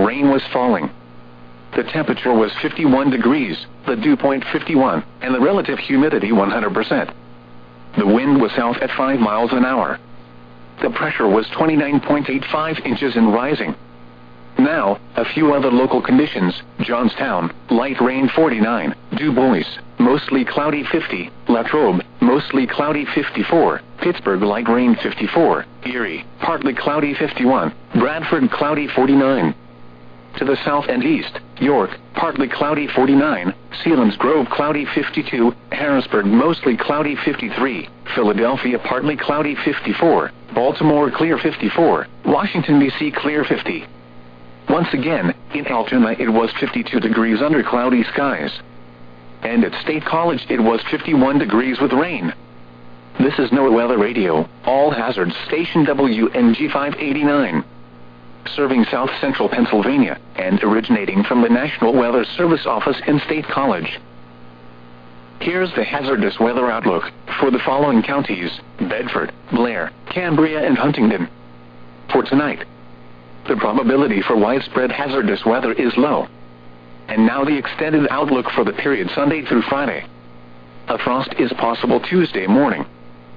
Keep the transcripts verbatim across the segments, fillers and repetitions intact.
Rain was falling. The temperature was fifty-one degrees, the dew point fifty-one, and the relative humidity one hundred percent. The wind was south at five miles an hour. The pressure was twenty-nine point eight five inches and rising. Now, a few other local conditions: Johnstown, light rain forty-nine, Du Bois, mostly cloudy fifty, Latrobe, mostly cloudy fifty-four, Pittsburgh light rain fifty-four, Erie, partly cloudy fifty-one, Bradford cloudy forty-nine. To the south and east, York, partly cloudy forty-nine, Selinsgrove cloudy fifty-two, Harrisburg mostly cloudy fifty-three, Philadelphia partly cloudy fifty-four, Baltimore clear fifty-four, Washington D C clear fifty. Once again, in Altoona it was fifty-two degrees under cloudy skies. And at State College it was fifty-one degrees with rain. This is NOAA Weather Radio, All Hazards Station W N G five eighty-nine. Serving South Central Pennsylvania, and originating from the National Weather Service office in State College. Here's the hazardous weather outlook for the following counties: Bedford, Blair, Cambria and Huntingdon. For tonight, the probability for widespread hazardous weather is low. And now the extended outlook for the period Sunday through Friday. A frost is possible Tuesday morning.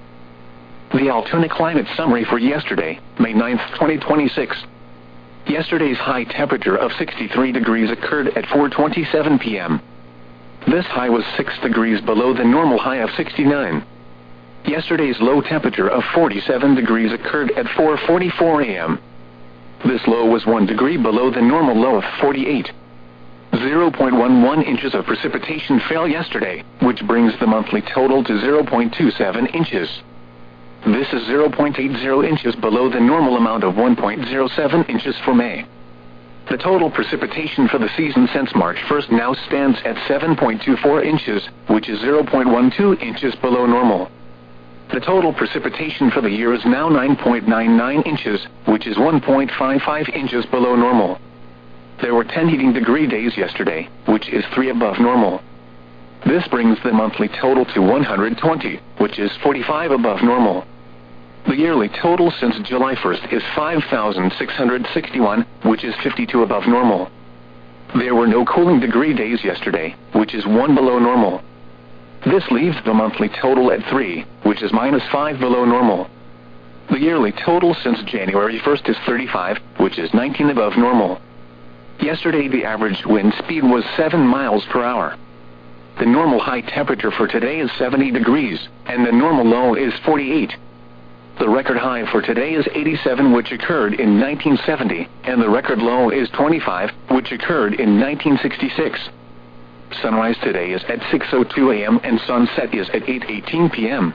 The Altoona climate summary for yesterday, May ninth, twenty twenty-six. Yesterday's high temperature of sixty-three degrees occurred at four twenty-seven p m This high was six degrees below the normal high of sixty-nine. Yesterday's low temperature of forty-seven degrees occurred at four forty-four a m This low was one degree below the normal low of forty-eight. zero point one one inches of precipitation fell yesterday, which brings the monthly total to zero point two seven inches. This is zero point eight zero inches below the normal amount of one point zero seven inches for May. The total precipitation for the season since March first now stands at seven point two four inches, which is zero point one two inches below normal. The total precipitation for the year is now nine point nine nine inches, which is one point five five inches below normal. There were ten heating degree days yesterday, which is three above normal. This brings the monthly total to one hundred twenty, which is forty-five above normal. The yearly total since July first is five thousand six hundred sixty-one, which is fifty-two above normal. There were no cooling degree days yesterday, which is one below normal. This leaves the monthly total at three, which is minus five below normal. The yearly total since January first is thirty-five, which is nineteen above normal. Yesterday the average wind speed was seven miles per hour. The normal high temperature for today is seventy degrees, and the normal low is forty-eight. The record high for today is eighty-seven, which occurred in nineteen seventy, and the record low is twenty-five, which occurred in nineteen sixty-six. Sunrise today is at six oh two a m and sunset is at eight eighteen p m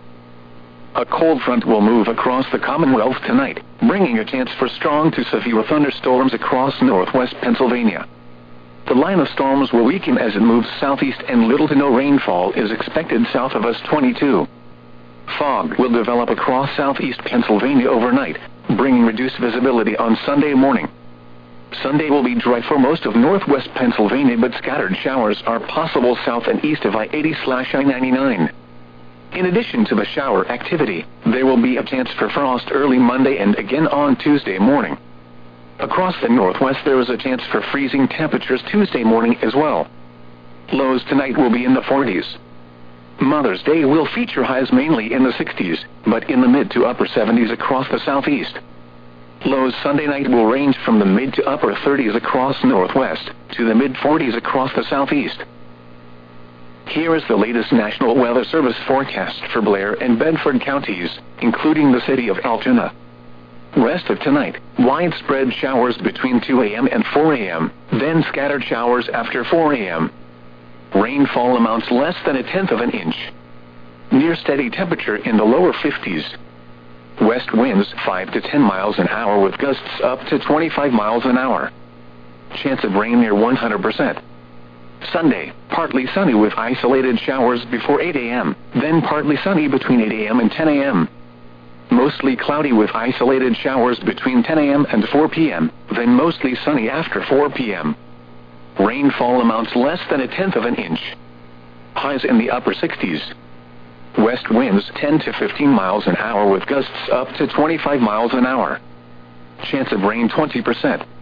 A cold front will move across the Commonwealth tonight, bringing a chance for strong to severe thunderstorms across northwest Pennsylvania. The line of storms will weaken as it moves southeast, and little to no rainfall is expected south of us twenty-two. Fog will develop across southeast Pennsylvania overnight, bringing reduced visibility on Sunday morning. Sunday will be dry for most of northwest Pennsylvania, but scattered showers are possible south and east of I eighty I ninety-nine. In addition to the shower activity, there will be a chance for frost early Monday and again on Tuesday morning. Across the northwest there is a chance for freezing temperatures Tuesday morning as well. Lows tonight will be in the forties. Mother's Day will feature highs mainly in the sixties, but in the mid to upper seventies across the southeast. Lows Sunday night will range from the mid to upper thirties across northwest, to the mid forties across the southeast. Here is the latest National Weather Service forecast for Blair and Bedford counties, including the city of Altoona. Rest of tonight, widespread showers between two a m and four a m, then scattered showers after four a m Rainfall amounts less than a tenth of an inch. Near steady temperature in the lower fifties. West winds five to ten miles an hour with gusts up to twenty-five miles an hour. Chance of rain near one hundred percent. Sunday, partly sunny with isolated showers before eight a m, then partly sunny between eight a m and ten a m Mostly cloudy with isolated showers between ten a m and four p m, then mostly sunny after four p m Rainfall amounts less than a tenth of an inch. Highs in the upper sixties. West winds ten to fifteen miles an hour with gusts up to twenty-five miles an hour. Chance of rain twenty percent.